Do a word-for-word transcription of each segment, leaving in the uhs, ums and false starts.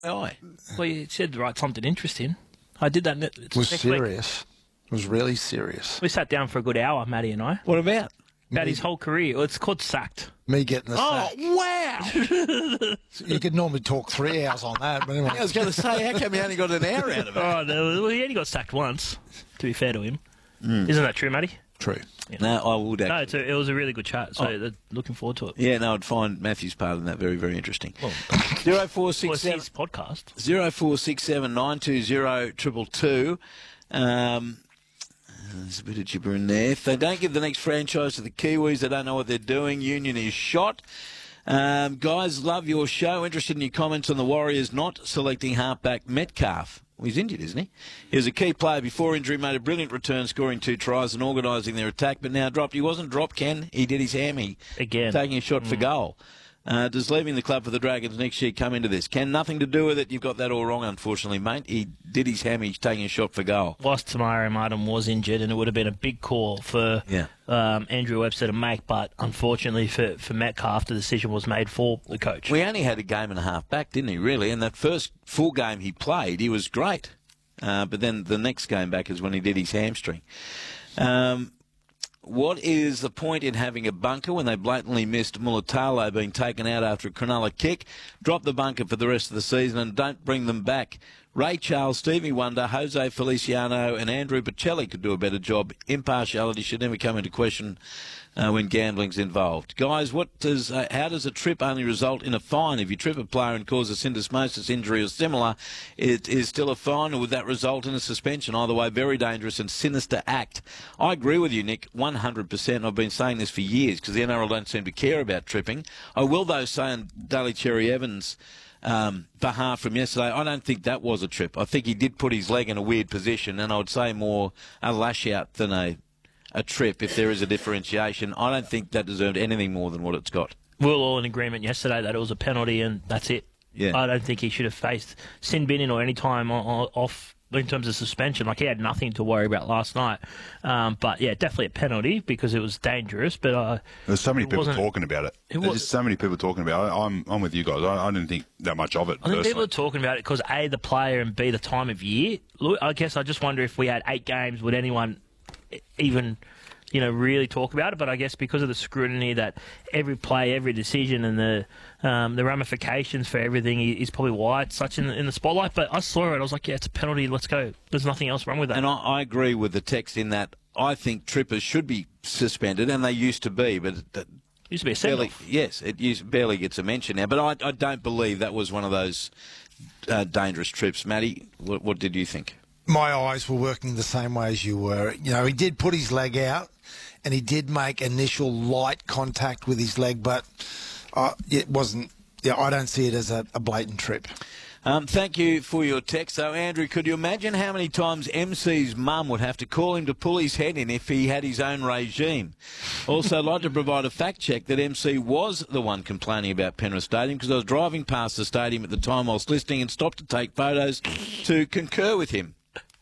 Why? Well, you said write something interesting. I did that. Ne- It was serious. It was really serious. We sat down for a good hour, Matty and I. What about? About his whole career. Well, it's called Sacked. Me getting the Oh, sack. wow. You could normally talk three hours on that. But anyway. I was going to say, how come you only got an hour out of it? Oh, no, well, he only got sacked once, to be fair to him. Mm. Isn't that true, Matty? True. Yeah. No, I would actually. No, it's a, it was a really good chat, so oh. looking forward to it. Yeah, no, I'd find Matthew's part in that very, very interesting. Well, zero four six seven well, podcast. zero four six seven nine two zero triple two. Um, there's a bit of gibber in there. If they don't give the next franchise to the Kiwis, they don't know what they're doing. Union is shot. Um, guys, love your show. Interested in your comments on the Warriors not selecting halfback Metcalf. Well, he's injured, isn't he? He was a key player before injury, made a brilliant return, scoring two tries and organising their attack, but now dropped. He wasn't dropped, Ken. He did his hammy. Again. Taking a shot mm. for goal. Uh, does leaving the club for the Dragons next year come into this? Ken, nothing to do with it. You've got that all wrong, unfortunately, mate. He did his hammy, taking a shot for goal. Whilst Tamari Martin was injured, and it would have been a big call for yeah. um, Andrew Webster to make, but unfortunately for, for Metcalf, the decision was made for the coach. We only had a game and a half back, didn't he, really? And that first full game he played, he was great. Uh, but then the next game back is when he did his hamstring. Um, what is the point in having a bunker when they blatantly missed Mulatalo being taken out after a Cronulla kick? Drop the bunker for the rest of the season and don't bring them back. Ray Charles, Stevie Wonder, Jose Feliciano and Andrew Bocelli could do a better job. Impartiality should never come into question uh, when gambling's involved. Guys, what does uh, how does a trip only result in a fine? If you trip a player and cause a syndesmosis injury or similar, it is still a fine, or would that result in a suspension? Either way, very dangerous and sinister act. I agree with you, Nick, one hundred percent. I've been saying this for years because the N R L don't seem to care about tripping. I will, though, say on Daly Cherry Evans' Um, behalf from yesterday, I don't think that was a trip. I think he did put his leg in a weird position, and I would say more a lash out than a a trip if there is a differentiation. I don't think that deserved anything more than what it's got. We were all in agreement yesterday that it was a penalty and that's it. Yeah. I don't think he should have faced sin binning or any time off in terms of suspension. Like, he had nothing to worry about last night. Um, but, yeah, definitely a penalty because it was dangerous. But uh, there's so many people talking about it. it There's just so many people talking about it. I'm, I'm with you guys. I, I didn't think that much of it. I think personally. people are talking about it because, A, the player, and B, the time of year. Look, I guess I just wonder if we had eight games, would anyone even, you know, really talk about it? But I guess because of the scrutiny that every play, every decision, and the um, the ramifications for everything is probably why it's such in the, in the spotlight. But I saw it, I was like, yeah, it's a penalty, let's go. There's nothing else wrong with that. And I, I agree with the text in that I think trippers should be suspended, and they used to be, but it used to be a barely, send-off. yes, it used, barely gets a mention now. But I, I don't believe that was one of those uh, dangerous trips. Matty, what, what did you think? My eyes were working the same way as you were. You know, he did put his leg out, and he did make initial light contact with his leg, but uh, it wasn't. Yeah, I don't see it as a, a blatant trip. Um, thank you for your text. So, Andrew, could you imagine how many times M C's mum would have to call him to pull his head in if he had his own regime? Also, I'd like to provide a fact check that M C was the one complaining about Penrith Stadium because I was driving past the stadium at the time whilst listening and stopped to take photos to concur with him.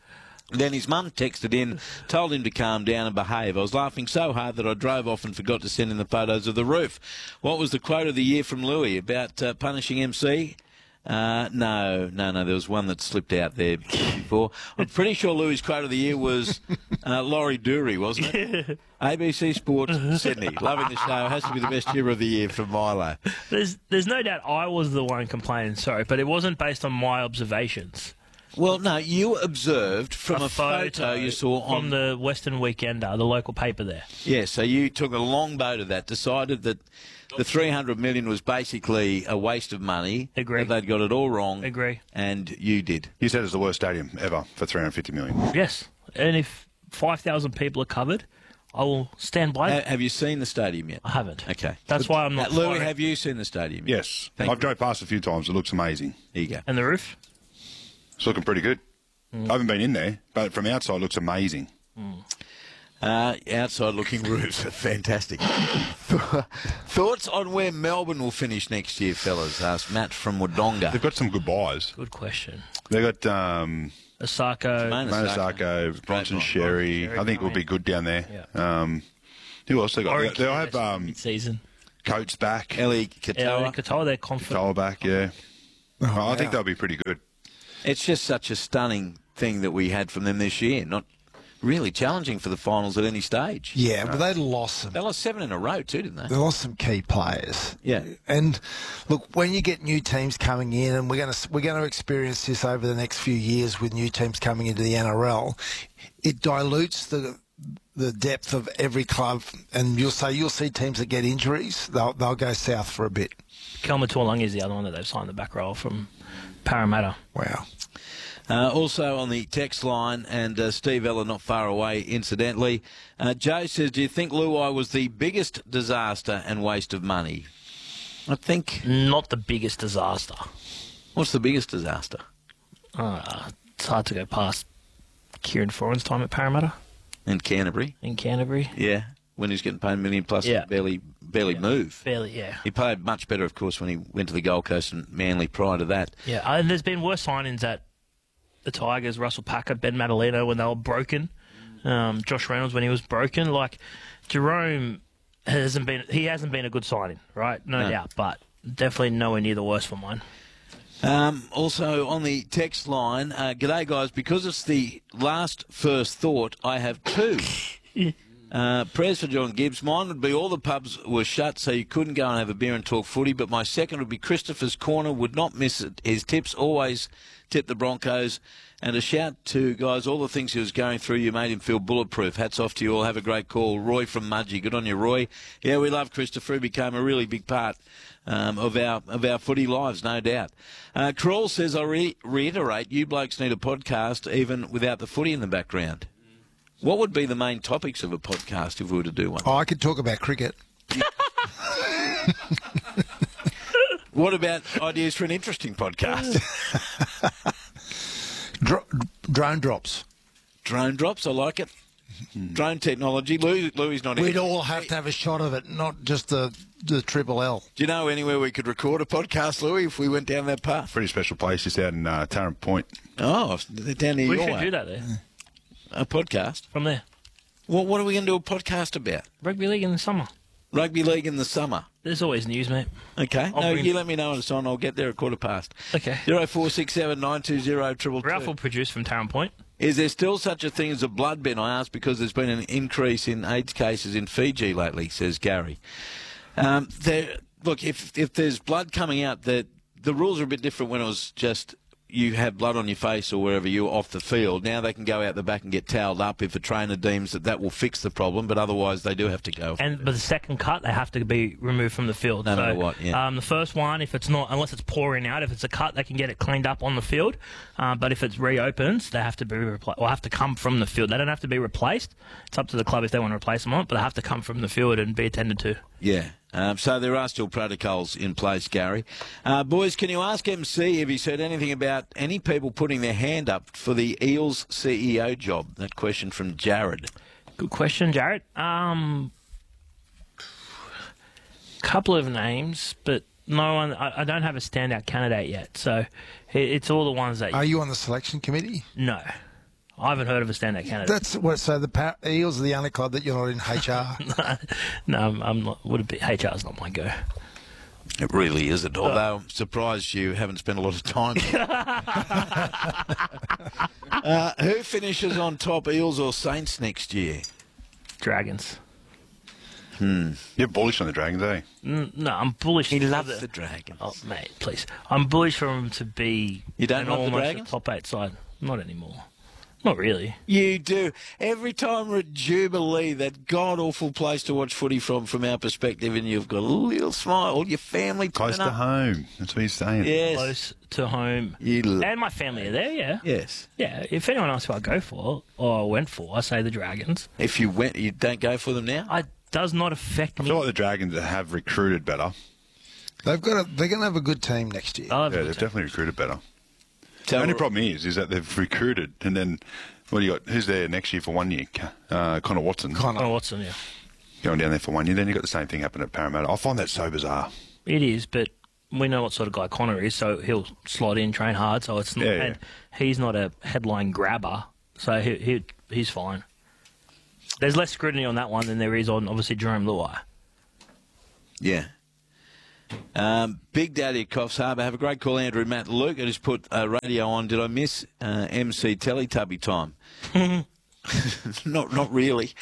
Then his mum texted in, told him to calm down and behave. I was laughing so hard that I drove off and forgot to send in the photos of the roof. What was the quote of the year from Louis about uh, punishing M C? Uh, no, no, no, there was one that slipped out there before. I'm pretty sure Louis' quote of the year was uh, Laurie Dury, wasn't it? A B C Sports, Sydney. Loving the show. Has to be the best year of the year from Milo. There's, there's no doubt I was the one complaining, sorry, but it wasn't based on my observations. Well, no, you observed from a, a photo, photo you saw on... From the Western Weekender, the local paper there. Yeah, so you took a long boat of that, decided that the three hundred million dollars was basically a waste of money. Agree. That they'd got it all wrong. Agree. And you did. You said it's the worst stadium ever for three hundred fifty million dollars. Yes, and if five thousand people are covered, I will stand by it. Ha- have you seen the stadium yet? I haven't. Okay. That's why I'm not... Uh, Louis, have you seen the stadium yet? Yes. Thank I've you. drove past a few times. It looks amazing. There you go. And the roof? It's looking pretty good. Mm. I haven't been in there, but from outside it looks amazing. Mm. Uh, outside looking roofs are fantastic. Thoughts on where Melbourne will finish next year, fellas? Asked Matt from Wodonga. They've got some good buys. Good question. They've got um, Osako, Monosako, Bronson Sherry. Sherry. I think it will be good down there. Yeah. Um, who else they got? They, they'll have um, season. Coates back. Ellie Katoa. Ellie Katoa, they're confident. Katoa back, yeah. Oh, I think wow. they'll be pretty good. It's just such a stunning thing that we had from them this year. Not really challenging for the finals at any stage. Yeah, but they lost some. They lost seven in a row too, didn't They they? lost some key players. Yeah. And look, when you get new teams coming in, and we're going to we're going to experience this over the next few years with new teams coming into the N R L, it dilutes the the depth of every club, and you'll say you'll see teams that get injuries, they'll they'll go south for a bit. Kelma Tuolungi is the other one that they've signed the back row from Parramatta. Wow. Uh, also on the text line, and uh, Steve Ella not far away, incidentally. Uh, Joe says, do you think Luai was the biggest disaster and waste of money? I think... Not the biggest disaster. What's the biggest disaster? Uh, it's hard to go past Kieran Foran's time at Parramatta In Canterbury? in Canterbury. Yeah. When he was getting paid a million plus, Yeah. he barely, barely move. Barely, yeah. He played much better, of course, when he went to the Gold Coast and Manly prior to that. Yeah, and there's been worse signings at the Tigers, Russell Packer, Ben Madaleno when they were broken, um, Josh Reynolds when he was broken. Like, Jerome hasn't been, he hasn't been a good signing, right? No, No. doubt, but definitely nowhere near the worst for mine. Um, also on the text line, uh, g'day guys, because it's the last first thought, I have two. Uh, prayers for John Gibbs. Mine would be all the pubs were shut, so you couldn't go and have a beer and talk footy. But my second would be Christopher's Corner. Would not miss it. His tips always tip the Broncos. And a shout to, guys, all the things he was going through, you made him feel bulletproof. Hats off to you all. Have a great call. Roy from Mudgee. Good on you, Roy. Yeah, we love Christopher. He became a really big part um, of our of our footy lives, no doubt. Uh, Kroll says, I re- reiterate, you blokes need a podcast even without the footy in the background. What would be the main topics of a podcast if we were to do one? Oh, I could talk about cricket. What about ideas for an interesting podcast? Dro- drone drops. Drone drops, I like it. Drone technology. Louis, Louis not We'd here. all have to have a shot of it, not just the the triple L. Do you know anywhere we could record a podcast, Louis, if we went down that path? Pretty special place just out in uh, Tarrant Point. Oh, they're down near We your should way. do that there, A podcast? from there. Well, what are we going to do a podcast about? Rugby league in the summer. Rugby league in the summer. There's always news, mate. Okay. I'll no, bring- you let me know when it's on. I'll get there at quarter past. Okay. Zero four six seven nine two zero triple Ralph two. will produce from Tarrant Point. Is there still such a thing as a blood bin? I ask because there's been an increase in AIDS cases in Fiji lately, says Gary. Um, there, look, if if there's blood coming out, the the rules are a bit different when it was just you have blood on your face or wherever you're off the field. Now they can go out the back and get towelled up if a trainer deems that that will fix the problem, but otherwise they do have to go. And but the second cut, they have to be removed from the field. No so, matter what, yeah. Um, the first one, if it's not, unless it's pouring out, if it's a cut, they can get it cleaned up on the field. Uh, but if it reopens, they have to be replaced, or have to come from the field. They don't have to be replaced. It's up to the club if they want to replace them or not, but they have to come from the field and be attended to. Yeah. Um, so there are still protocols in place, Gary. Uh, boys, can you ask M C if he's heard anything about any people putting their hand up for the Eels C E O job? That question from Jared. Good question, Jared. Um, couple of names, but no one. I, I don't have a standout candidate yet. So it, it's all the ones that. Are you on the selection committee? No, I haven't heard of a standout candidate. That's what. So the pa- Eels are the only club that you're not in H R. no, I'm, I'm not. Would it be H R's not my go? It really isn't, although I'm surprised you haven't spent a lot of time. uh, who finishes on top, Eels or Saints next year? Dragons. You're bullish on the Dragons, eh? Mm, no, I'm bullish. He for loves the, the Dragons. Oh, mate, please. I'm bullish for him to be. You don't an love the almost a Dragons? top eight side. Not anymore. Not really. You do. Every time we're at Jubilee, that god-awful place to watch footy from, from our perspective, and you've got a little smile, all your family Close turn to up. home. That's what he's saying. Yes. Close to home. You lo- And my family are there, yeah. yes. Yeah, if anyone asks who I go for, or I went for, I say the Dragons. If you went, you don't go for them now? I does not affect I me. feel like the Dragons have recruited better. They've got. A, they're going to have a good team next year. I love Yeah, it. they've definitely recruited better. Tell The only problem is, is that they've recruited, and then what do you got? Who's there next year for one year? Uh, Connor Watson Connor. Oh, Watson, yeah. going down there for one year. Then you got the same thing happen at Parramatta. I find that so bizarre. It is, but we know what sort of guy Connor is, so he'll slot in, train hard. So it's not, Yeah, yeah. and he's not a headline grabber, so he, he he's fine. There's less scrutiny on that one than there is on obviously Jerome Luai. Yeah. Um, Big Daddy at Coffs Harbour. Have a great call, Andrew, Matt, Luke. I just put uh, radio on. Did I miss uh, M C Teletubby time? not, not really.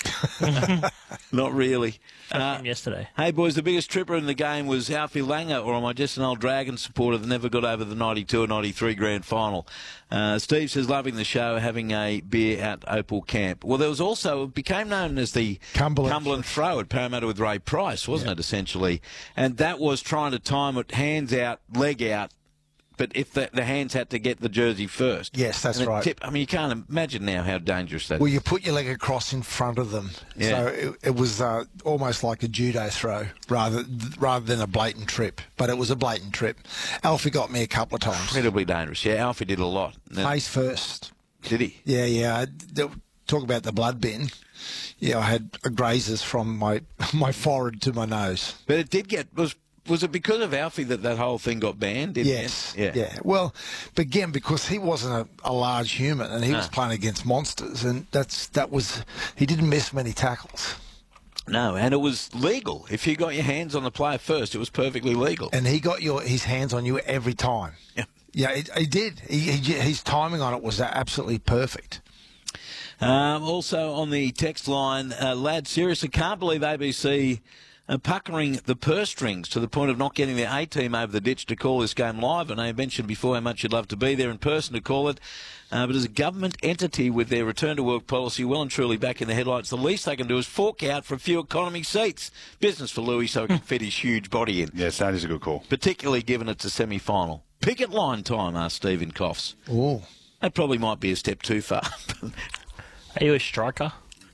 Not really. Uh, yesterday. Hey, boys, the biggest tripper in the game was Alfie Langer, or am I just an old Dragon supporter that never got over the ninety-two or ninety-three grand final? Uh, Steve says, loving the show, having a beer at Opal Camp. Well, there was also, it became known as the Cumberland, Cumberland Throw at Parramatta with Ray Price, wasn't yeah. it, essentially? And that was trying to time it hands out, leg out, but if the, the hands had to get the jersey first. Yes, that's And it right. Tip, I mean, you can't imagine now how dangerous that Well, is. you put your leg across in front of them. Yeah. So it, it was uh, almost like a judo throw rather rather than a blatant trip. But it was a blatant trip. Alfie got me a couple of times. Incredibly dangerous. Yeah, Alfie did a lot. And then- Face first. Did he? Yeah, yeah. I- th- Talk about the blood bin. Yeah, I had a grazes from my my forehead to my nose. But it did get... was. Was it because of Alfie that that whole thing got banned? Didn't Yes. it? Yeah. Well, but again, because he wasn't a, a large human and he was No. playing against monsters, and that's that was he didn't miss many tackles. No, and it was legal. If you got your hands on the player first, it was perfectly legal. And he got your his hands on you every time. Yeah. Yeah, it, he did. He, he, his timing on it was absolutely perfect. Um, also on the text line, uh, lad, seriously, can't believe A B C uh, puckering the purse strings to the point of not getting their A-team over the ditch to call this game live. And I mentioned before how much you'd love to be there in person to call it. Uh, but as a government entity with their return-to-work policy well and truly back in the headlights, the least they can do is fork out for a few economy seats. Business for Louis so he can fit his huge body in, Yes, that is a good call. particularly given it's a semi-final. Picket line time, asked Stephen Coffs. Oh, That probably might be a step too far. Are you a striker?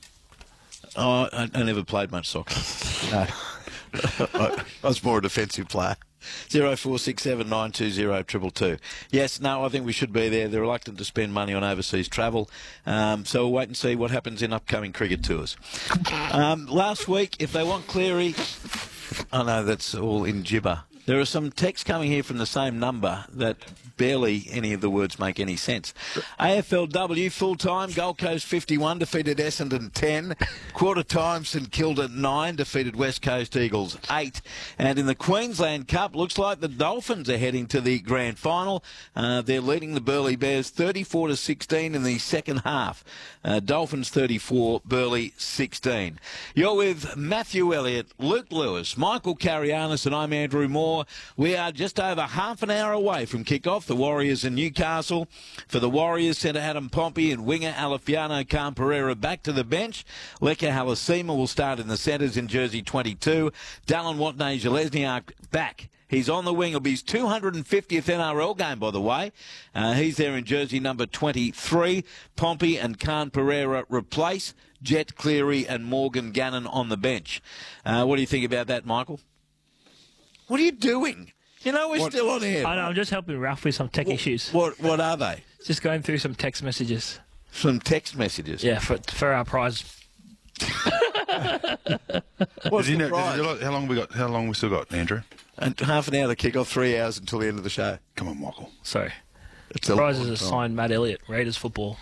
Oh, I, I never played much soccer. No. I, I was more a defensive player. Zero four six seven nine two zero triple two. Yes, no, I think we should be there. They're reluctant to spend money on overseas travel, um, so we'll wait and see what happens in upcoming cricket tours. Um, last week, if they want Cleary, I know that's all in gibber. There are some texts coming here from the same number that barely any of the words make any sense. A F L W full-time, Gold Coast fifty-one, defeated Essendon ten. Quarter time, St Kilda nine, defeated West Coast Eagles eight. And in the Queensland Cup, looks like the Dolphins are heading to the grand final. Uh, they're leading the Burleigh Bears thirty-four to sixteen in the second half. Uh, Dolphins thirty-four, Burleigh sixteen. You're with Matthew Elliott, Luke Lewis, Michael Carianis, and I'm Andrew Moore. We are just over half an hour away from kick-off. The Warriors in Newcastle. For the Warriors, centre Adam Pompey and winger Alafiano Khan Pereira back to the bench. Leka Halasima will start in the centres in jersey twenty-two. Dallin Watney-Zelezniak back. He's on the wing. It'll be his two hundred fiftieth N R L game, by the way. Uh, he's there in jersey number twenty-three. Pompey and Khan Pereira replace Jet Cleary and Morgan Gannon on the bench. Uh, what do you think about that, Michael? What are you doing? You know we're What? still on air. I know, I'm just helping Ralph with some tech issues. What What are they? Just going through some text messages. Some text messages. Yeah, for for our prize. What's Does he the know, prize? does he, how long we got? How long we still got, Andrew? And half an hour to kick off, three hours until the end of the show. Come on, Michael. Sorry. It's The a prize long is a time. signed Matt Elliott, Raiders football.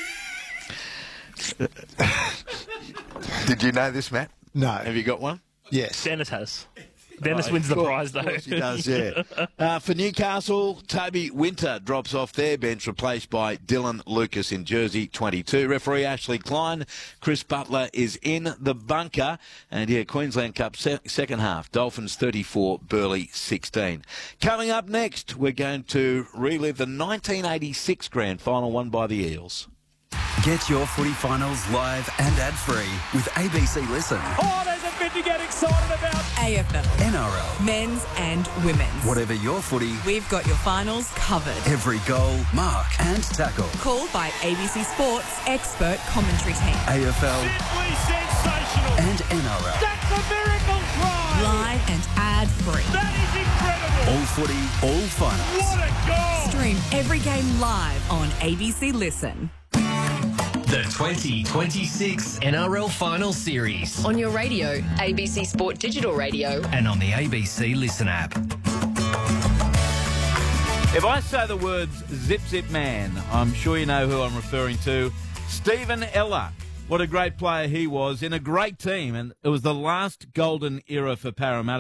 Did you know this, Matt? no. Have you got one? Yes. Dennis has. Dennis Right, wins the of course- prize, though. Of course he does, yeah. uh, for Newcastle, Toby Winter drops off their bench, replaced by Dylan Lucas in jersey twenty-two. Referee Ashley Klein. Chris Butler is in the bunker. And yeah, Queensland Cup se- second half. Dolphins thirty-four, Burleigh sixteen. Coming up next, we're going to relive the nineteen eighty-six grand final won by the Eels. Get your footy finals live and ad-free with A B C Listen. Oh, there's a bit to get excited about. A F L, N R L. men's and women's. Whatever your footy, We've got your finals covered. every goal, mark and tackle. Called by A B C Sports expert commentary team. A F L Simply sensational. and N R L. That's a miracle try. Live and ad-free. That is incredible. All footy, all finals. What a goal. Stream every game live on A B C Listen. The twenty twenty-six N R L Final Series On your radio, A B C Sport Digital Radio. and on the A B C Listen app. If I say the words Zip Zip Man, I'm sure you know who I'm referring to. Stephen Ella. What a great player he was in a great team, and it was the last golden era for Parramatta.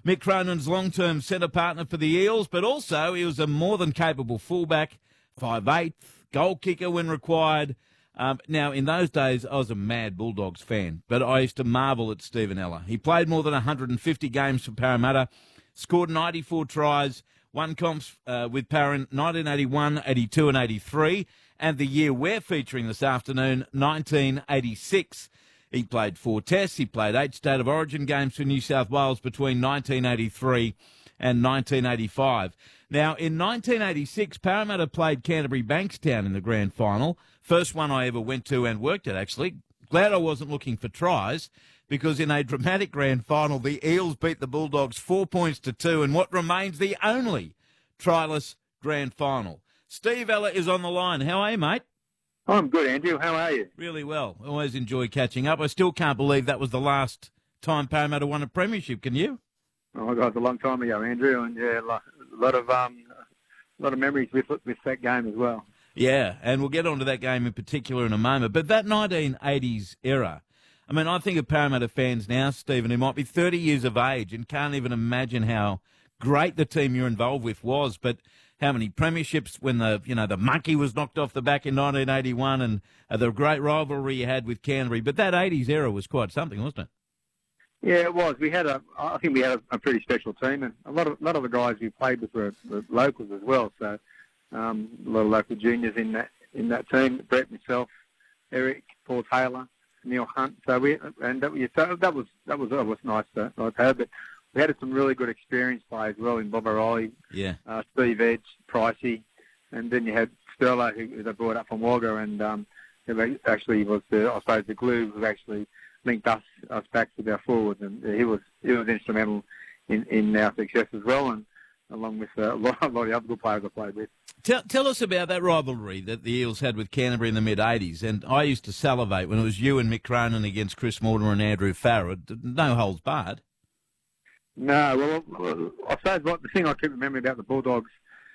Mick Cronin's long-term centre partner for the Eels, but also he was a more than capable fullback, five eight, goal kicker when required. Um, now, in those days, I was a mad Bulldogs fan, but I used to marvel at Stephen Ella. He played more than one hundred fifty games for Parramatta, scored ninety-four tries, won comps uh, with Parra in nineteen eighty-one, eighty-two and eighty-three, and the year we're featuring this afternoon, nineteen eighty-six. He played four tests. He played eight State of Origin games for New South Wales between nineteen eighty-three and nineteen eighty-five. Now, in nineteen eighty-six, Parramatta played Canterbury Bankstown in the grand final. First one I ever went to and worked at, actually. Glad I wasn't looking for tries, because in a dramatic grand final, the Eels beat the Bulldogs four points to two in what remains the only tryless grand final. Steve Ella is on the line. How are you, mate? I'm good, Andrew. How are you? Really well. Always enjoy catching up. I still can't believe that was the last time Parramatta won a premiership. Can you? Oh, God, it's a long time ago, Andrew, and yeah, a lot of um, a lot of memories with with that game as well. Yeah, and we'll get onto that game in particular in a moment. But that nineteen eighties era, I mean, I think of Parramatta fans now, Stephen, who might be thirty years of age and can't even imagine how great the team you're involved with was, but how many premierships when the you know the monkey was knocked off the back in nineteen eighty-one, and uh, the great rivalry you had with Canterbury. But that eighties era was quite something, wasn't it? Yeah, it was. We had a, I think we had a, a pretty special team, and a lot of a lot of the guys we played with were, were locals as well. So um, a lot of local juniors in that in that team. Brett, myself, Eric, Paul Taylor, Neil Hunt. So we and that, yeah, so that was that was that was nice to, nice to have. But we had some really good experienced players as well in Bob O'Reilly, yeah, uh, Steve Edge, Pricey, and then you had Sterlo, who, who they brought up from Wagga, and um, who actually was the I suppose the glue who actually linked us us back with our forwards, and he was he was instrumental in, in our success as well, and along with uh, a lot, a lot of the other good players I played with. Tell, tell us about that rivalry that the Eels had with Canterbury in the mid eighties, and I used to salivate when it was you and Mick Cronin against Chris Mortimer and Andrew Farrar. No holds barred. No, well, well I suppose what the thing I keep remembering about the Bulldogs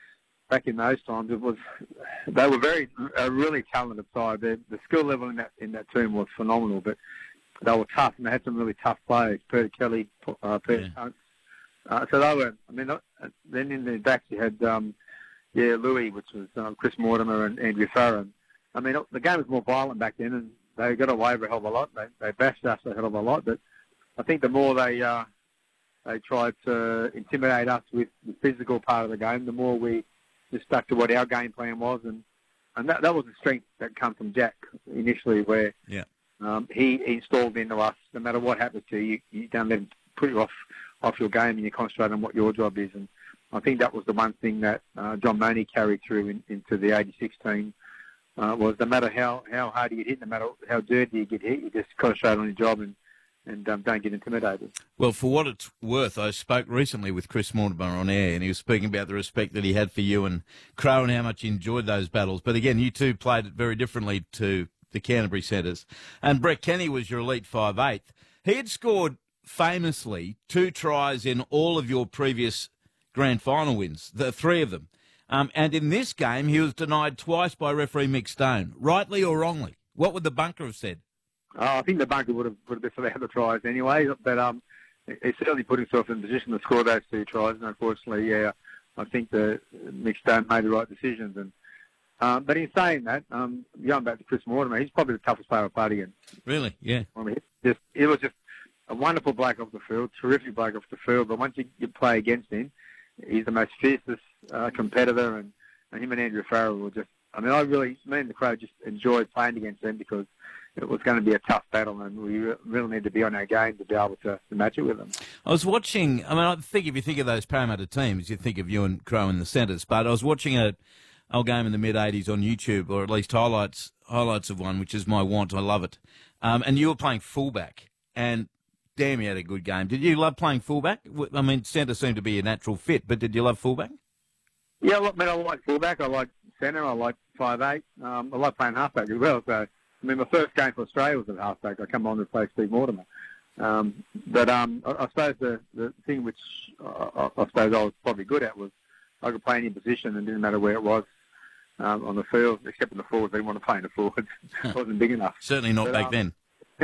back in those times, it was they were very a really talented side. The, the skill level in that in that team was phenomenal, but they were tough, and they had some really tough players. Peter Kelly, uh, Peter yeah. uh, so they were. I mean, uh, then in the backs you had um, yeah Louis, which was um, Chris Mortimer and Andrew Farrar. I mean, the game was more violent back then, and they got away with a hell of a lot. They they bashed us a hell of a lot, but I think the more they uh, they tried to intimidate us with the physical part of the game, the more we just stuck to what our game plan was, and and that that was the strength that come from Jack initially, where yeah. um, he installed into us. No matter what happens to you, you don't let him put you off off your game, and you concentrate on what your job is. And I think that was the one thing that uh, John Money carried through in, into the eighty-six team. Uh, was no matter how, how hard you get hit, no matter how dirty you get hit, you just concentrate on your job and and um, don't get intimidated. Well, for what it's worth, I spoke recently with Chris Mortimer on air, and he was speaking about the respect that he had for you and Crow and how much he enjoyed those battles. But again, you two played it very differently to the Canterbury centres. And Brett Kenny was your elite five eight. He had scored famously two tries in all of your previous grand final wins, the three of them. Um, and in this game, he was denied twice by referee Mick Stone, rightly or wrongly. What would the bunker have said? Oh, I think the bunker would have would have allowed the tries anyway, but um, he certainly put himself in a position to score those two tries. And unfortunately, yeah, I think the Mick Stone made the right decisions. And um, but in saying that, um, going back to Chris Mortimer, he's probably the toughest player I've played against. Really? Yeah. I mean, just it was just a wonderful bloke off the field, terrific bloke off the field. But once you, you play against him, he's the most fiercest uh, competitor, and, and him and Andrew Farrar were just. I mean, I really, me and the Crow just enjoyed playing against them because it was going to be a tough battle, and we really need to be on our game to be able to, to match it with them. I was watching, I mean, I think if you think of those Parramatta teams, you think of you and Crow in the centres, but I was watching a old game in the mid-eighties on YouTube, or at least highlights highlights of one, which is my want. I love it. Um, and you were playing fullback, and damn, you had a good game. Did you love playing fullback? I mean, centre seemed to be a natural fit, but did you love fullback? Yeah, I mean, I like fullback, I like centre, I like five eight. Um, I like playing halfback as well, so... I mean, my first game for Australia was at halfback. I come on to play Steve Mortimer. Um, but um, I, I suppose the, the thing which I, I suppose I was probably good at was I could play any position and it didn't matter where it was um, on the field, except in the forwards. I didn't want to play in the forwards. It wasn't big enough. Certainly not but, back um, then.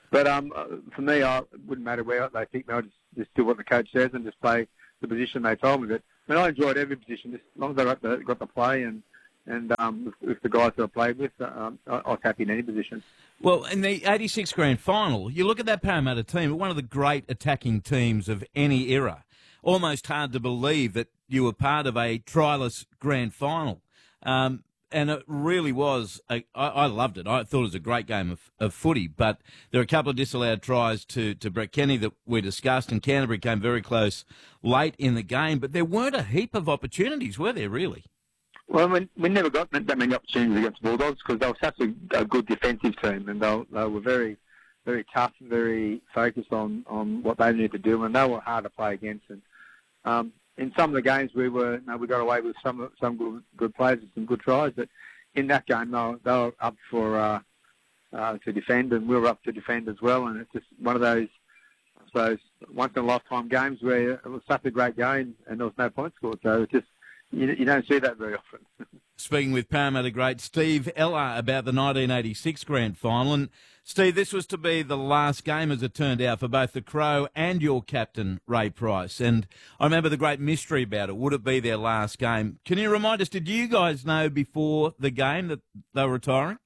But um, uh, for me, I, it wouldn't matter where they pick me. I just, just do what the coach says and just play the position they told me. But I mean, I enjoyed every position, just as long as I got the, got the play and and um, with, with the guys that I played with, um, I, I was happy in any position. Well, in the eighty-six grand final, you look at that Parramatta team, one of the great attacking teams of any era. Almost hard to believe that you were part of a trialist grand final. Um, and it really was, a, I, I loved it. I thought it was a great game of, of footy, but there were a couple of disallowed tries to, to Brett Kenny that we discussed, and Canterbury came very close late in the game, but there weren't a heap of opportunities, were there, really? Well, we, we never got that many opportunities against the Bulldogs because they were such a, a good defensive team, and they, they were very, very tough and very focused on, on what they needed to do, and they were hard to play against. And um, in some of the games, we were you know, we got away with some some good, good plays and some good tries, but in that game, they were, they were up for uh, uh, to defend, and we were up to defend as well. And it's just one of those, I suppose, once in a lifetime games where it was such a great game and there was no points scored. So it's just you, you don't see that very often. Speaking with Parramatta great Steve Ella about the nineteen eighty-six grand final. And Steve, this was to be the last game, as it turned out, for both the Crow and your captain, Ray Price. And I remember the great mystery about it. Would it be their last game? Can you remind us, did you guys know before the game that they were retiring?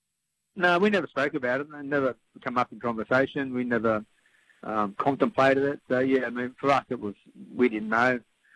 No, we never spoke about it. It never come up in conversation. We never um, contemplated it. So, yeah, I mean, for us, it was, we didn't know.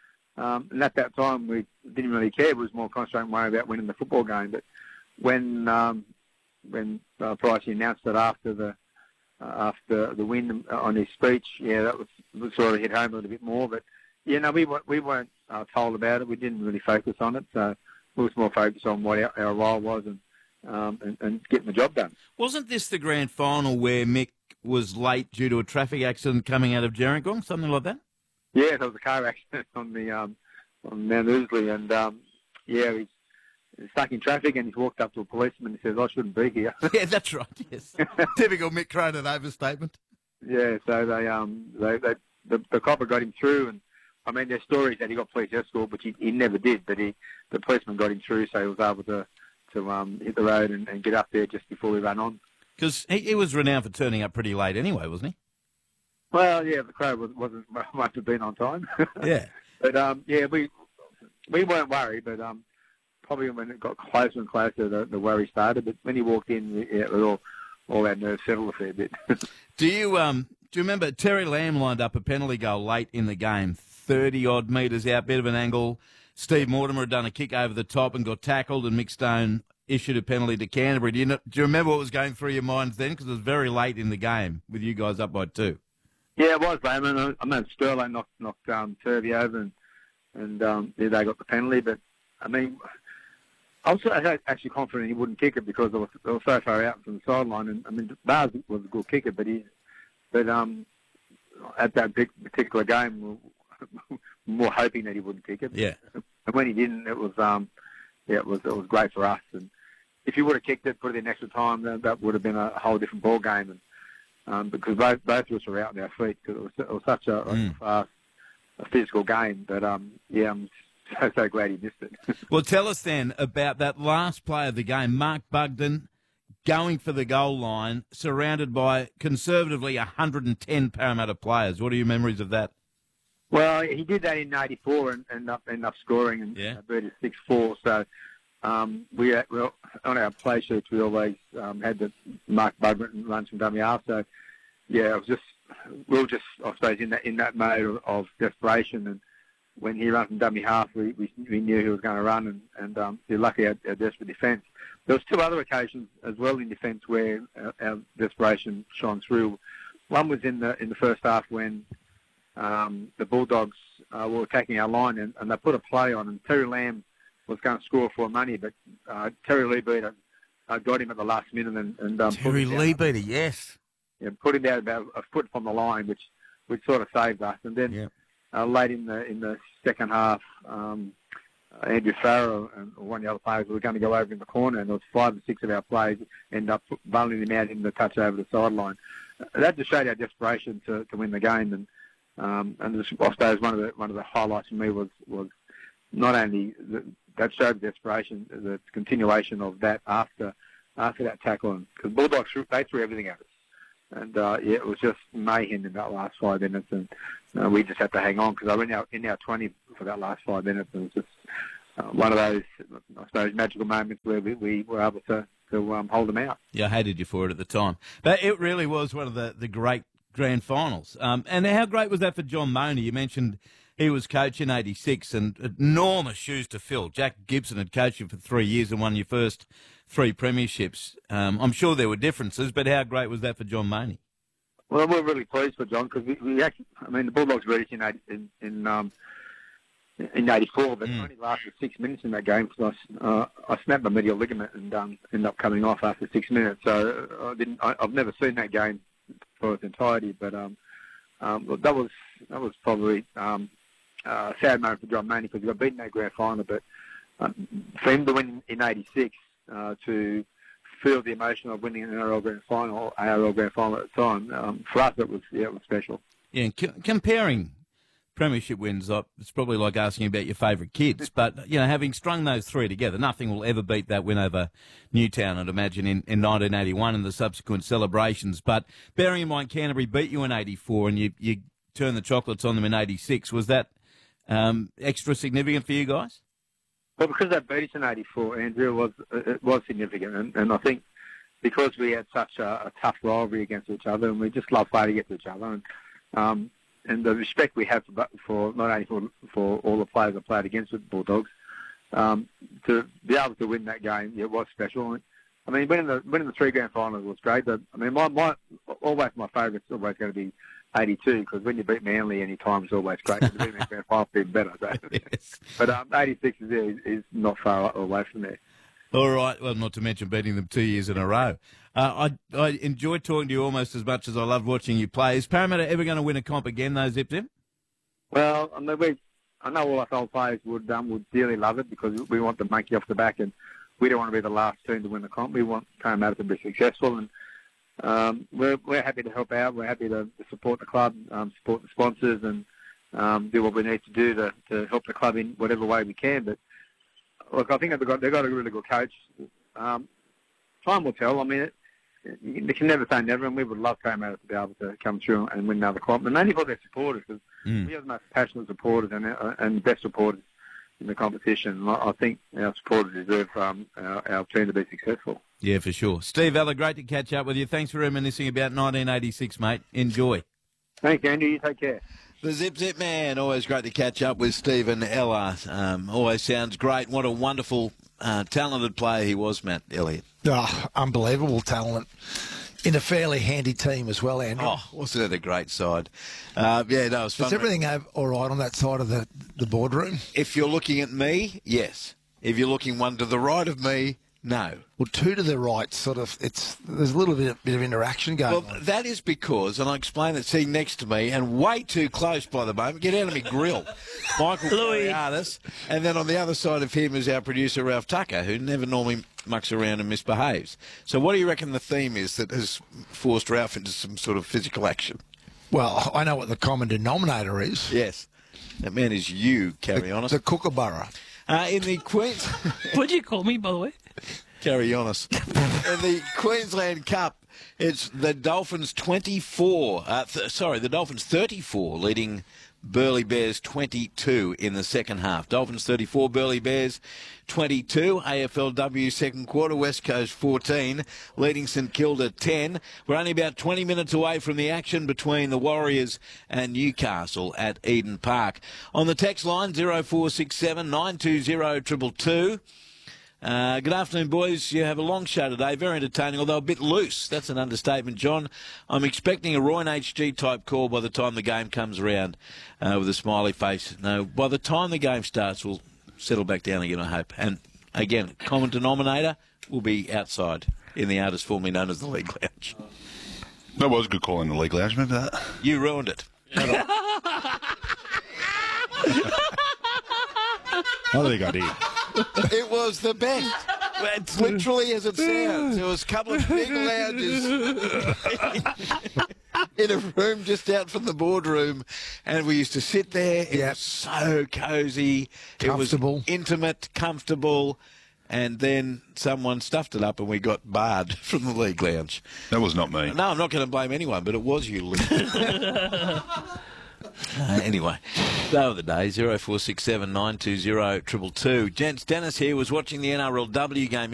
Um, and at that time, we didn't really care. It was more concentrating worry about winning the football game. But when um, when uh, Pricey announced it after the uh, after the win on his speech, yeah, that was, was sort of hit home a little bit more. But yeah, no, we we weren't uh, told about it. We didn't really focus on it. So we was more focused on what our, our role was and, um, and and getting the job done. Wasn't this the grand final where Mick was late due to a traffic accident coming out of Gerringong, something like that? Yeah, there was a car accident on the um, on Mount Ousley, and um, yeah, he's, he's stuck in traffic, and he's walked up to a policeman and says, "I shouldn't be here." Yeah, that's right. Yes, typical Mick Cronin overstatement. Yeah, so they um they, they the, the copper got him through, and I mean there's stories that he got police escort, which he, he never did, but he the policeman got him through, so he was able to to um hit the road and, and get up there just before we ran on. Because he, he was renowned for turning up pretty late anyway, wasn't he? Well, yeah, the Crow was, wasn't much have been on time. Yeah. But, um, yeah, we we weren't worried, but um, probably when it got closer and closer, the, the worry started. But when he walked in, yeah, it was all, all our nerves settled a fair bit. do you um do you remember Terry Lamb lined up a penalty goal late in the game, thirty-odd metres out, bit of an angle. Steve Mortimer had done a kick over the top and got tackled, and Mick Stone issued a penalty to Canterbury. Do you, know, do you remember what was going through your minds then? Because it was very late in the game with you guys up by two. Yeah, it was, I mean, I know Sterling knocked, knocked um, Turvey over and, and um, yeah, they got the penalty. But, I mean, I was actually confident he wouldn't kick it because they were, they were so far out from the sideline. And, I mean, Bars was a good kicker, but he, but um, at that particular game, we were more hoping that he wouldn't kick it. Yeah. And when he didn't, it was, um, yeah, it was it was great for us. And if he would have kicked it, put it in extra time, that, that would have been a whole different ball game. And, Um, because both both of us were out on our feet because it was, it was such a, mm. a fast, a physical game. But um, yeah, I'm so so glad he missed it. Well, tell us then about that last play of the game, Mark Bugden going for the goal line, surrounded by conservatively one hundred ten Parramatta players. What are your memories of that? Well, he did that in eighty-four and ended up, ended up scoring and yeah. beat it six four. So um, we, we on our play sheets we always um, had the Mark Bugden runs from dummy half. So yeah, it was just we were just I suppose in that in that mode of, of desperation. And when he ran from dummy half, we, we, we knew he was going to run, and and um, we're lucky our, our desperate defence. There was two other occasions as well in defence where our, our desperation shone through. One was in the in the first half when um, the Bulldogs uh, were attacking our line, and, and they put a play on, and Terry Lamb was going to score for money, but uh, Terry Leabeater uh, got him at the last minute and, and um, Terry Leabeater, yes, yeah, put him down about a foot from the line, which which sort of saved us. And then yeah. uh, late in the in the second half, um, uh, Andrew Farrow and one of the other players were going to go over in the corner, and there was five or six of our players end up bundling him out in the touch over the sideline. Uh, that just showed our desperation to, to win the game, and um, and this, I suppose one of the one of the highlights for me was was not only the, that showed desperation, the continuation of that after after that tackle, because Bulldogs they threw everything at us. And uh, yeah, it was just mayhem in that last five minutes, and uh, we just had to hang on because I went out in our twenty for that last five minutes, and it was just uh, one of those, I suppose, magical moments where we, we were able to, to um, hold them out. Yeah, I hated you for it at the time. But it really was one of the, the great grand finals. Um, and how great was that for John Mooney? You mentioned he was coach in eighty-six, and enormous shoes to fill. Jack Gibson had coached you for three years and won your first three premierships. Um, I'm sure there were differences, but how great was that for John Mooney? Well, we're really pleased for John because we, we actually, I mean, the Bulldogs beat us in eighty, in in, um, in eighty-four, but mm. it only lasted six minutes in that game because I, uh, I snapped my medial ligament and um, ended up coming off after six minutes. So I didn't. I, I've never seen that game for its entirety, but um, um, that was that was probably um, a sad moment for John Mooney because he got beaten in that grand final. But um, for him to win in eighty-six, uh, to feel the emotion of winning an N R L grand final, A R L grand final at the time, um, for us it was yeah, it was special. Yeah, and c- comparing premiership wins, uh, it's probably like asking about your favourite kids. But you know, having strung those three together, nothing will ever beat that win over Newtown, I'd imagine, in, in nineteen eighty-one and the subsequent celebrations. But bearing in mind Canterbury beat you in eighty-four and you you turned the chocolates on them in eighty-six, was that um, extra significant for you guys? Well, because they beat us in eighty-four, Andrew, it was it was significant, and, and I think because we had such a, a tough rivalry against each other, and we just love playing against each other, and um, and the respect we have for, for not only for for all the players that played against the Bulldogs, um, to be able to win that game, it was special. I mean, winning the winning the three grand finals was great, but I mean, my my always my favourite is always going to be eighty-two, because when you beat Manly any time is always great. To beat me in grand final is even better. So. Yes. But um, eighty-six is, is is not far away from there. All right. Well, not to mention beating them two years in a row. Uh, I I enjoyed talking to you almost as much as I loved watching you play. Is Parramatta ever going to win a comp again, though, Zip Zip? Well, I mean, we, I know all our old players would um, would dearly love it because we want the monkey off the back, and we don't want to be the last team to win the comp. We want Parramatta to be successful, and um, we're we're happy to help out. We're happy to, to support the club, um, support the sponsors, and um, do what we need to do to, to help the club in whatever way we can. But look, I think they've got they've got a really good coach. Um, time will tell. I mean, it, you can never say never, and we would love Parramatta to be able to come through and win another comp, and only for their supporters, because mm. we have the most passionate supporters and uh, and best supporters in the competition. I think our supporters deserve um, our, our team to be successful. Yeah, for sure. Steve Ella, great to catch up with you. Thanks for reminiscing about nineteen eighty-six, mate. Enjoy. Thanks, Andrew. You take care. The Zip Zip Man. Always great to catch up with Stephen Ella. Um, always sounds great. What a wonderful, uh, talented player he was, Matt Elliott. Oh, unbelievable talent. In a fairly handy team as well, Andrew. Oh, wasn't it a great side? Uh, yeah, no, it was fun. Is everything all right on that side of the, the boardroom? If you're looking at me, yes. If you're looking one to the right of me, no. Well, two to the right, sort of, it's there's a little bit of, bit of interaction going well, on. Well, that is because, and I'll explain it, sitting next to me, and way too close by the moment, get out of me grill, Michael Cariatis, and then on the other side of him is our producer, Ralph Tucker, who never normally mucks around and misbehaves. So what do you reckon the theme is that has forced Ralph into some sort of physical action? Well, I know what the common denominator is. Yes. That man is you, Carianis. The, the Kookaburra. Uh, in the Queens... What'd you call me, by the way? Carianis. In the Queensland Cup, it's the Dolphins twenty-four. Uh, th- sorry, the Dolphins thirty-four, leading Burleigh Bears twenty-two in the second half. Dolphins thirty-four, Burleigh Bears twenty-two. A F L W second quarter, West Coast fourteen, leading St Kilda ten. We're only about twenty minutes away from the action between the Warriors and Newcastle at Eden Park. On the text line, zero four six seven nine two zero two two two. Uh, good afternoon, boys. You have a long show today, very entertaining, although a bit loose. That's an understatement, John. I'm expecting a Roy and H G type call by the time the game comes around, uh, with a smiley face. No, by the time the game starts, we'll settle back down again, I hope. And again, common denominator will be outside in the artist formerly known as the League Lounge. That was a good call in the League Lounge. Remember that? You ruined it. I don't think I did. It was the best. It's literally as it sounds. There was a couple of big lounges in a room just out from the boardroom, and we used to sit there. It yep. was so cosy. Comfortable. It was intimate, comfortable. and then someone stuffed it up and we got barred from the league lounge. That was not me. No, I'm not going to blame anyone, but it was you, Luke. uh, anyway, they were the days. zero four six seven nine two zero two two two. Gents, Dennis here was watching the N R L W game